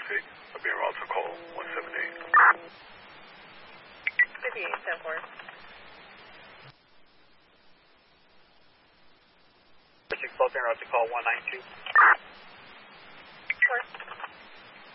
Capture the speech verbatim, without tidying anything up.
Pacific. I'll be en route to call one seven eight. fifty-eight, ten four. six twelve, en route to call one nine two.